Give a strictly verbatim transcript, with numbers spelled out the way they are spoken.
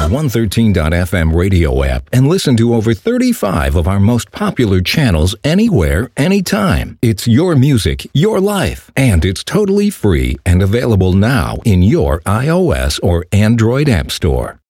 our one thirteen dot f m radio app and listen to over thirty-five of our most popular channels anywhere, anytime. It's your music, your life, and it's totally free and available now in your iOS or Android app store.